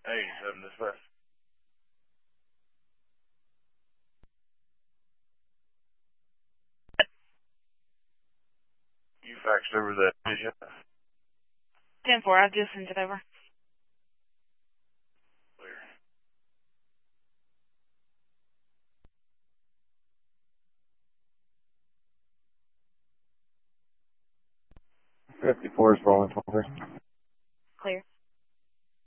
87 dispatch. You faxed over that, did you? 10-4, I just sent it over. Clear. 54 is rolling 23. Clear.